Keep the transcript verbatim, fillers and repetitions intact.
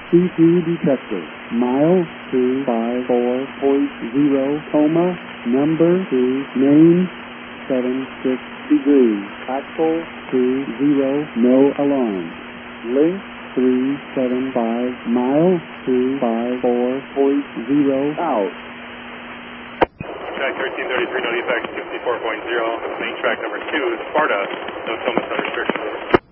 C two detector. Mile two five four point zero, coma, number two, name, seven six degrees. Axle two zero, no alarm. Link three seven five, mile two five four point zero, out. Track thirteen thirty-three, no defects, sixty-four point zero, main track number two, Sparta, no comas, no restrictions.